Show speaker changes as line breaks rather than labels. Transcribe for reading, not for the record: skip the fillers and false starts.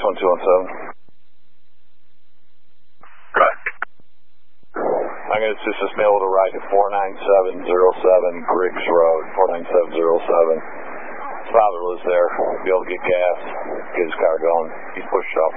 61217.
Right.
I'm going to assist this mail to right to 49707 Griggs Road, 49707. His father lives there. Be able to get gas, get his car going. He's pushed off